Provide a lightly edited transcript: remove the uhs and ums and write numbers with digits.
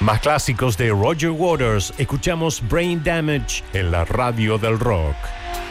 Más clásicos de Roger Waters. Escuchamos Brain Damage en la radio del rock.